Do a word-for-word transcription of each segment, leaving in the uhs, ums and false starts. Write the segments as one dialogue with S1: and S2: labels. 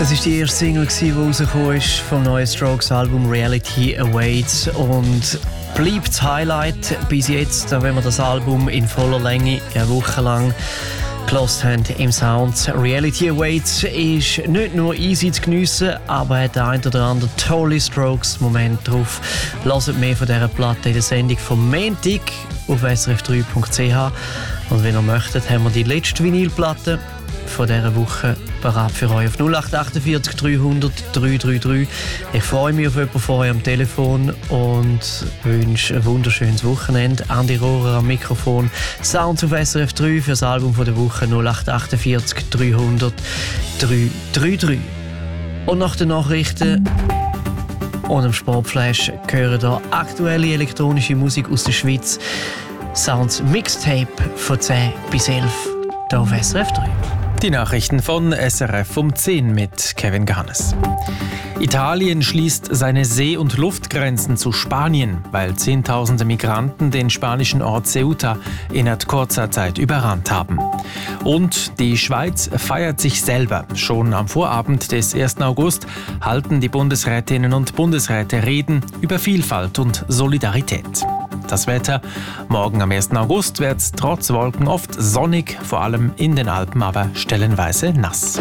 S1: Das war die erste Single, die rausgekommen ist vom neuen Strokes-Album Reality Awaits und bleibt das Highlight bis jetzt, wenn wir das Album in voller Länge eine Woche lang gehört haben im Sound. Reality Awaits ist nicht nur easy zu geniessen, aber hat der ein oder andere tolle Strokes-Moment drauf. Hört mehr von dieser Platte in der Sendung vom Montag auf s r f drei punkt c h. Und wenn ihr möchtet, haben wir die letzte Vinylplatte von dieser Woche bereit für euch auf null acht achtundvierzig dreihundert dreihundertdreiunddreißig. Ich freue mich auf jemanden von euch am Telefon und wünsche ein wunderschönes Wochenende. Andi Rohrer am Mikrofon. Sounds auf S R F drei für das Album von der Woche null acht achtundvierzig dreihundert dreihundertdreiunddreißig. Und nach den Nachrichten und dem Sportflash hören hier aktuelle elektronische Musik aus der Schweiz. Sounds Mixtape von zehn bis elf hier auf S R F drei.
S2: Die Nachrichten von S R F um zehn mit Kevin Gahannes. Italien schließt seine See- und Luftgrenzen zu Spanien, weil Zehntausende Migranten den spanischen Ort Ceuta innerhalb kurzer Zeit überrannt haben. Und die Schweiz feiert sich selber. Schon am Vorabend des ersten August halten die Bundesrätinnen und Bundesräte Reden über Vielfalt und Solidarität. Das Wetter: morgen am ersten August wird es trotz Wolken oft sonnig, vor allem in den Alpen, aber stellenweise nass.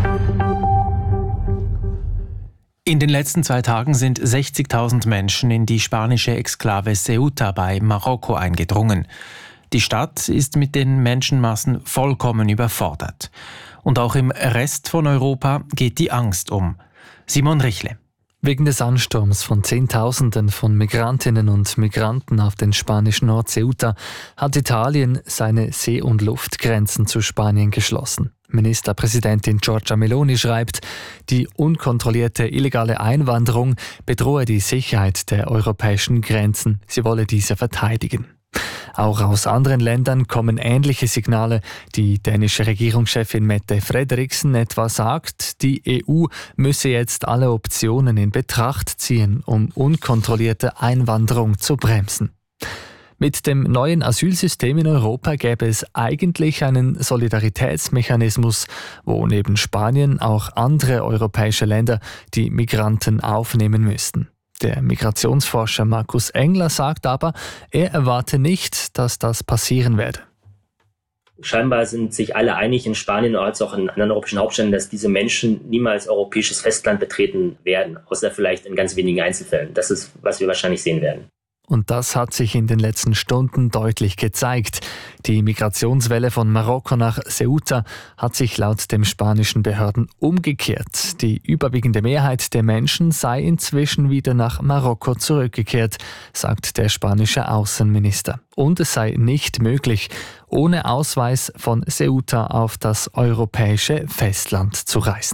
S2: In den letzten zwei Tagen sind sechzigtausend Menschen in die spanische Exklave Ceuta bei Marokko eingedrungen. Die Stadt ist mit den Menschenmassen vollkommen überfordert. Und auch im Rest von Europa geht die Angst um. Simon Richle.
S3: Wegen des Ansturms von Zehntausenden von Migrantinnen und Migranten auf den spanischen Ort Ceuta hat Italien seine See- und Luftgrenzen zu Spanien geschlossen. Ministerpräsidentin Giorgia Meloni schreibt, die unkontrollierte illegale Einwanderung bedrohe die Sicherheit der europäischen Grenzen. Sie wolle diese verteidigen. Auch aus anderen Ländern kommen ähnliche Signale. Die dänische Regierungschefin Mette Frederiksen etwa sagt, die E U müsse jetzt alle Optionen in Betracht ziehen, um unkontrollierte Einwanderung zu bremsen. Mit dem neuen Asylsystem in Europa gäbe es eigentlich einen Solidaritätsmechanismus, wo neben Spanien auch andere europäische Länder die Migranten aufnehmen müssten. Der Migrationsforscher Markus Engler sagt aber, er erwarte nicht, dass das passieren werde.
S4: Scheinbar sind sich alle einig in Spanien als auch in anderen europäischen Hauptstädten, dass diese Menschen niemals europäisches Festland betreten werden, außer vielleicht in ganz wenigen Einzelfällen. Das ist, was wir wahrscheinlich sehen werden.
S3: Und das hat sich in den letzten Stunden deutlich gezeigt. Die Migrationswelle von Marokko nach Ceuta hat sich laut den spanischen Behörden umgekehrt. Die überwiegende Mehrheit der Menschen sei inzwischen wieder nach Marokko zurückgekehrt, sagt der spanische Außenminister. Und es sei nicht möglich, ohne Ausweis von Ceuta auf das europäische Festland zu reisen.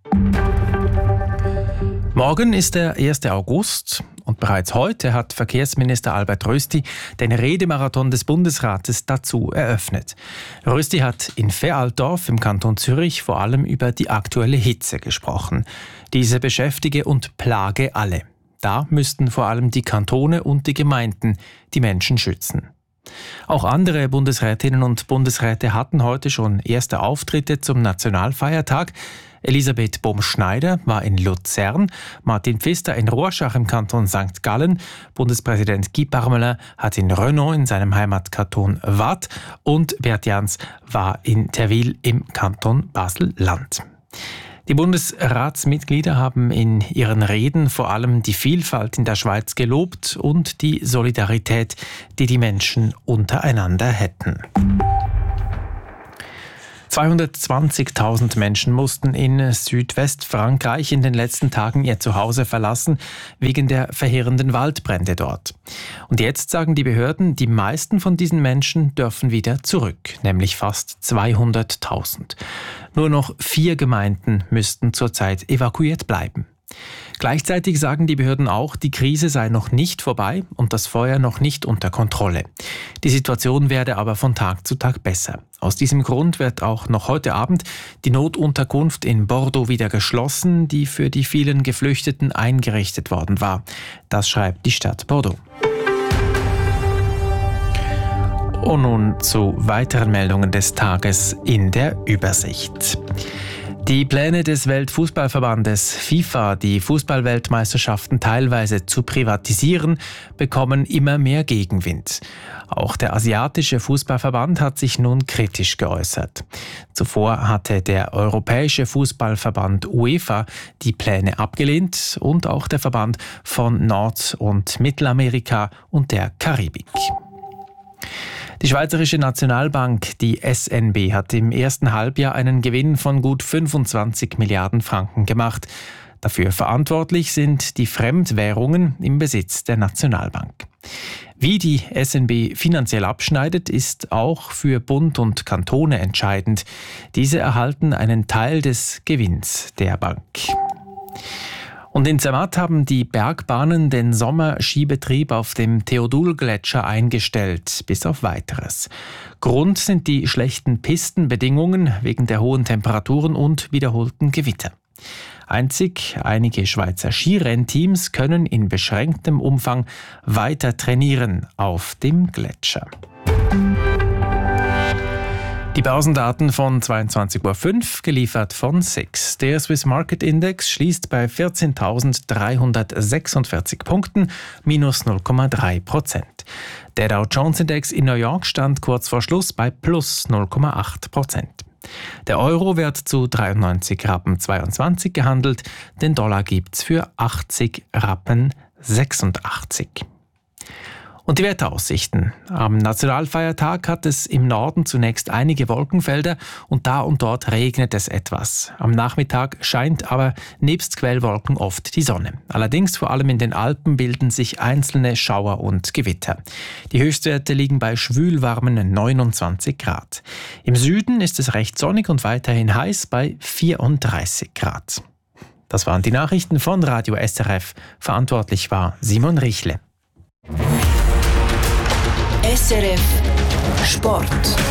S2: Morgen ist der erste August und bereits heute hat Verkehrsminister Albert Rösti den Redemarathon des Bundesrates dazu eröffnet. Rösti hat in Veraltorf im Kanton Zürich vor allem über die aktuelle Hitze gesprochen. Diese beschäftige und plage alle. Da müssten vor allem die Kantone und die Gemeinden die Menschen schützen. Auch andere Bundesrätinnen und Bundesräte hatten heute schon erste Auftritte zum Nationalfeiertag. Elisabeth Bohm-Schneider war in Luzern, Martin Pfister in Rorschach im Kanton Sankt Gallen, Bundespräsident Guy Parmelin hat in Renault in seinem Heimatkanton Waadt und Bert Jans war in Terwil im Kanton Basel-Land. Die Bundesratsmitglieder haben in ihren Reden vor allem die Vielfalt in der Schweiz gelobt und die Solidarität, die die Menschen untereinander hätten. zweihundertzwanzigtausend Menschen mussten in Südwestfrankreich in den letzten Tagen ihr Zuhause verlassen, wegen der verheerenden Waldbrände dort. Und jetzt sagen die Behörden, die meisten von diesen Menschen dürfen wieder zurück, nämlich fast zweihunderttausend. Nur noch vier Gemeinden müssten zurzeit evakuiert bleiben. Gleichzeitig sagen die Behörden auch, die Krise sei noch nicht vorbei und das Feuer noch nicht unter Kontrolle. Die Situation werde aber von Tag zu Tag besser. Aus diesem Grund wird auch noch heute Abend die Notunterkunft in Bordeaux wieder geschlossen, die für die vielen Geflüchteten eingerichtet worden war. Das schreibt die Stadt Bordeaux. Und nun zu weiteren Meldungen des Tages in der Übersicht. Die Pläne des Weltfußballverbandes FIFA, die Fußballweltmeisterschaften teilweise zu privatisieren, bekommen immer mehr Gegenwind. Auch der asiatische Fußballverband hat sich nun kritisch geäußert. Zuvor hatte der Europäische Fußballverband UEFA die Pläne abgelehnt und auch der Verband von Nord- und Mittelamerika und der Karibik. Die Schweizerische Nationalbank, die S N B, hat im ersten Halbjahr einen Gewinn von gut fünfundzwanzig Milliarden Franken gemacht. Dafür verantwortlich sind die Fremdwährungen im Besitz der Nationalbank. Wie die S N B finanziell abschneidet, ist auch für Bund und Kantone entscheidend. Diese erhalten einen Teil des Gewinns der Bank. Und in Zermatt haben die Bergbahnen den Sommerskibetrieb auf dem Theodul-Gletscher eingestellt, bis auf Weiteres. Grund sind die schlechten Pistenbedingungen wegen der hohen Temperaturen und wiederholten Gewitter. Einzig einige Schweizer Skirennteams können in beschränktem Umfang weiter trainieren auf dem Gletscher. Die Börsendaten von zweiundzwanzig Uhr fünf, geliefert von S I X. Der Swiss Market Index schließt bei vierzehntausenddreihundertsechsundvierzig Punkten, minus null Komma drei Prozent. Der Dow Jones Index in New York stand kurz vor Schluss bei plus null Komma acht Prozent. Der Euro wird zu dreiundneunzig Rappen zweiundzwanzig gehandelt, den Dollar gibt's für achtzig Rappen sechsundachtzig. Und die Wetteraussichten. Am Nationalfeiertag hat es im Norden zunächst einige Wolkenfelder und da und dort regnet es etwas. Am Nachmittag scheint aber nebst Quellwolken oft die Sonne. Allerdings vor allem in den Alpen bilden sich einzelne Schauer und Gewitter. Die Höchstwerte liegen bei schwülwarmen neunundzwanzig Grad. Im Süden ist es recht sonnig und weiterhin heiß bei vierunddreißig Grad. Das waren die Nachrichten von Radio S R F. Verantwortlich war Simon Richle.
S5: S R F Sport.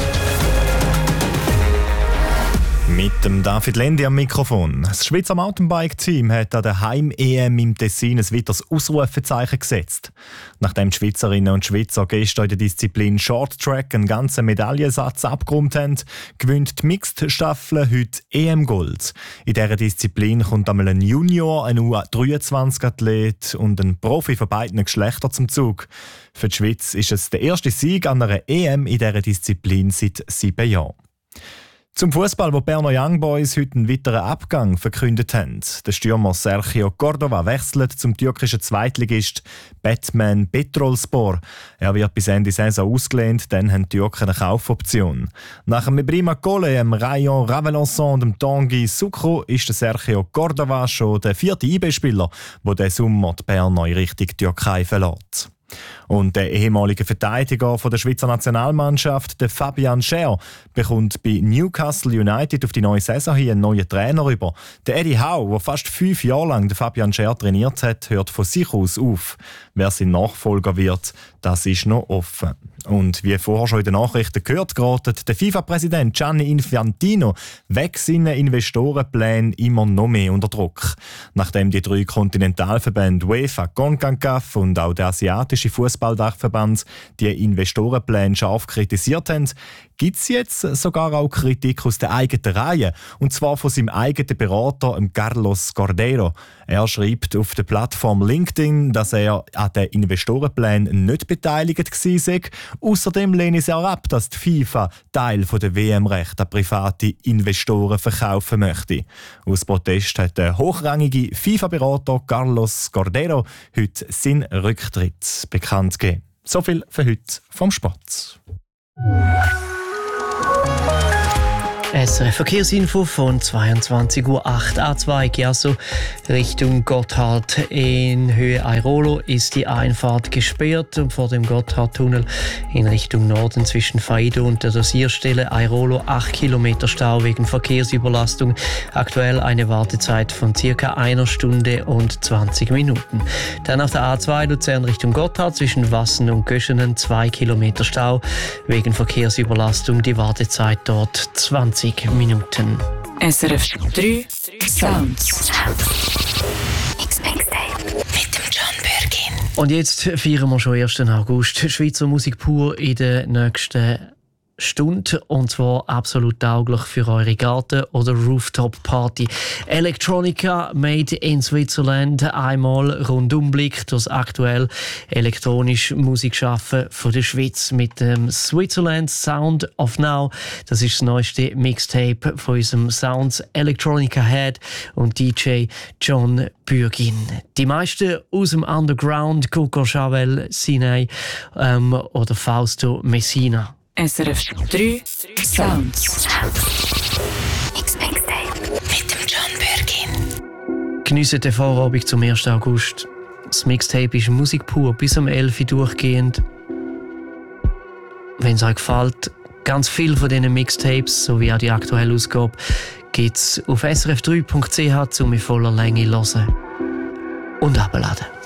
S6: Mit dem David Lendi am Mikrofon. Das Schweizer Mountainbike-Team hat an der Heim-E M im Tessin ein weiteres Ausrufezeichen gesetzt. Nachdem die Schweizerinnen und Schweizer gestern in der Disziplin Short Track einen ganzen Medaillensatz abgeräumt haben, gewinnt die Mixed-Staffel heute E M-Gold. In dieser Disziplin kommt einmal ein Junior, ein U dreiundzwanzig-Athlet und ein Profi von beiden Geschlechtern zum Zug. Für die Schweiz ist es der erste Sieg an einer E M in dieser Disziplin seit sieben Jahren. Zum Fußball, wo die Berner Young Boys heute einen weiteren Abgang verkündet haben. Der Stürmer Sergio Cordova wechselt zum türkischen Zweitligist Batman Petrolspor. Er wird bis Ende Saison ausgelehnt, dann haben die Türken eine Kaufoption. Nach dem Ibrahima Kole, dem Rayon Ravelançon und dem Tanguy Sucro ist der Sergio Cordova schon der vierte I B-Spieler, der diesen Sommer die Berner in Richtung Türkei verlässt. Und der ehemalige Verteidiger von der Schweizer Nationalmannschaft, der Fabian Schär, bekommt bei Newcastle United auf die neue Saison hier einen neuen Trainer über. Der Eddie Howe, der fast fünf Jahre lang den Fabian Schär trainiert hat, hört von sich aus auf. Wer sein Nachfolger wird, das ist noch offen. Und wie vorher schon in den Nachrichten gehört, gerät der FIFA-Präsident Gianni Infantino wegen seinen Investorenplänen immer noch mehr unter Druck. Nachdem die drei Kontinentalverbände UEFA, CONCACAF und auch der asiatische Fußballdachverband die Investorenpläne scharf kritisiert haben, gibt es jetzt sogar auch Kritik aus der eigenen Reihe, und zwar von seinem eigenen Berater Carlos Cordeiro. Er schreibt auf der Plattform LinkedIn, dass er an den Investorenplänen nicht beteiligt war. Außerdem lehne es auch ab, dass die FIFA Teil der W M-Rechte an private Investoren verkaufen möchte. Aus Protest hat der hochrangige FIFA-Berater Carlos Cordeiro heute seinen Rücktritt bekannt gegeben. So viel für heute vom Sport.
S1: S R F Verkehrsinfo von zweiundzwanzig Uhr acht. A zwei Chiasso Richtung Gotthard. In Höhe Airolo ist die Einfahrt gesperrt und vor dem Gotthardtunnel in Richtung Norden zwischen Faido und der Dosierstelle Airolo acht Kilometer Stau wegen Verkehrsüberlastung. Aktuell eine Wartezeit von circa einer Stunde und zwanzig Minuten. Dann auf der A zwei Luzern Richtung Gotthard zwischen Wassen und Göschenen zwei Kilometer Stau wegen Verkehrsüberlastung. Die Wartezeit dort zwanzig Minuten.
S5: S R F drei Sounds. X-Mixtape mit dem John Bergin.
S1: Und jetzt feiern wir schon ersten August. Schweizer Musik pur in den nächsten Stunde und zwar absolut tauglich für eure Garten- oder Rooftop-Party. Electronica Made in Switzerland, einmal Rundumblick durch das aktuell elektronische Musikschaffen von der Schweiz mit dem Switzerland Sound of Now. Das ist das neueste Mixtape von unserem Sounds Electronica Head und D J John Bürgin. Die meisten aus dem Underground, Coco Chavel, Sinai ähm, oder Fausto Messina.
S5: S R F drei Sounds. Mixtape mit dem John Bürgin.
S1: Geniessen den Vorabend zum ersten August. Das Mixtape ist Musik pur bis um elf Uhr durchgehend. Wenn es euch gefällt, ganz viele von diesen Mixtapes sowie auch die aktuelle Ausgabe gibt es auf s r f drei punkt c h zum in voller Länge hören und abladen.